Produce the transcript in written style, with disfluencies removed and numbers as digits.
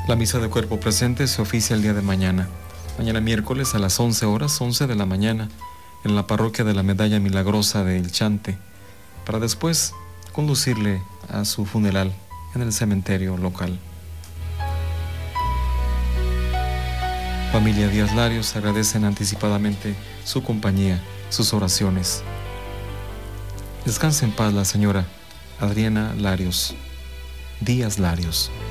La misa de cuerpo presente se oficia el día de mañana. Mañana miércoles a las 11 horas, 11 de la mañana, en la parroquia de la Medalla Milagrosa de El Chante, para después conducirle a su funeral en el cementerio local. Familia Díaz Larios agradecen anticipadamente su compañía, sus oraciones. Descanse en paz la señora Adriana Larios, Díaz Larios.